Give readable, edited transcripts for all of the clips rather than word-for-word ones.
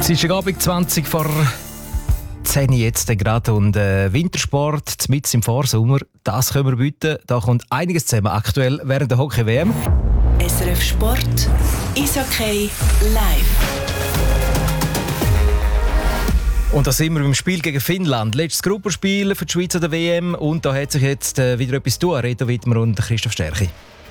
Dienstagabend 20 vor 10 jetzt gerade und Wintersport mitten im Vorsommer, das können wir bieten. Da kommt einiges zusammen aktuell während der Hockey-WM. SRF Sport, Eishockey live. Und da sind wir beim Spiel gegen Finnland. Letztes Gruppenspiel für die Schweiz an der WM und da hat sich jetzt wieder etwas zu tun. Reto Wittmer und Christoph Stärchi.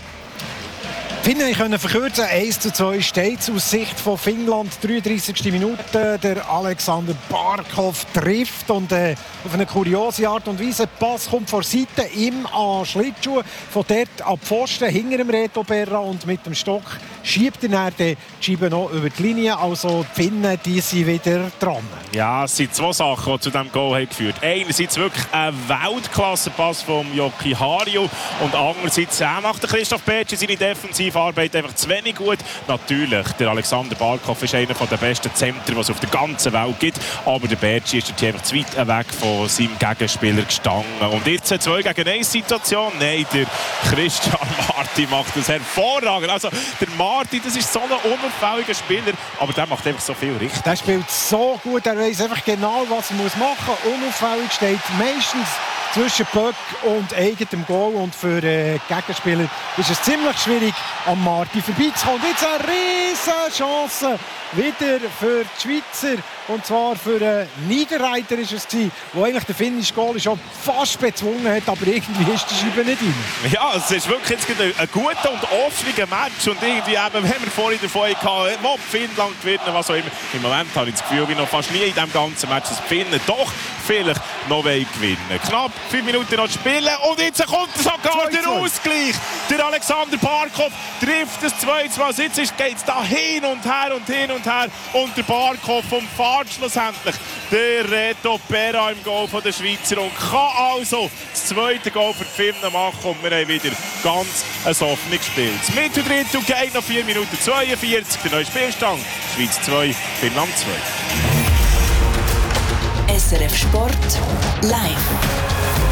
Finnen können verkürzen. 1:2 steht es aus Sicht von Finnland. 33. Minute. Der Alexander Barkov trifft und auf eine kuriose Art und Weise. Pass kommt von Seite ihm an Schlittschuh. Von dort an die Pfosten hinter dem Reto Berra und mit dem Stock schiebt er dann die Scheibe noch über die Linie. Also die Finnen, die sind wieder dran. Ja, es sind zwei Sachen, die zu diesem Goal haben geführt haben. Einerseits wirklich ein Weltklasse-Pass von Joki Harju und andererseits macht der Christoph Bertschi seine Defensivarbeit einfach zu wenig gut. Natürlich, der Alexander Barkov ist einer der besten Zentren, die es auf der ganzen Welt gibt. Aber der Bertschi ist hier einfach zu weit weg von seinem Gegenspieler gestanden. Und jetzt eine 2-gegen-1-Situation. Nein, der Christian Marti macht das hervorragend. Also der Marti, das ist so ein unauffälliger Spieler, aber der macht einfach so viel richtig. Der spielt so gut, er weiß einfach genau, was er machen muss. Unauffällig steht meistens zwischen Böck und eigenem Goal. Und für Gegenspieler ist es ziemlich schwierig, am Marti vorbeizukommen. Und jetzt eine riesen Chance wieder für die Schweizer. Und zwar für Niederreiter ist es gewesen, wo eigentlich der finnische Goal schon fast bezwungen hat, aber irgendwie ist die Scheibe nicht rein. Ja, es ist wirklich jetzt ein guter und offener Match. Und irgendwie eben, wenn wir vorhin davon hatten, ob Finnland gewinnen, was auch immer. Im Moment habe ich das Gefühl, wie noch fast nie in diesem ganzen Match, dass die Finnen doch vielleicht noch gewinnen. Knapp 5 Minuten noch spielen und jetzt kommt sogar der Ausgleich. Der Alexander Barkov trifft das 2-2. Jetzt geht es da hin und her und hin und her. Und der Barkov vom Fahrt schlussendlich der Reto Berra im Goal der Schweizer und kann also das zweite Goal für die Finnen machen. Und wir haben wieder ganz ein offenes Spiel. Das Mitteldrittel geht noch 4 Minuten 42. Der neue Spielstand. Schweiz 2, Finnland 2. SRF Sport live.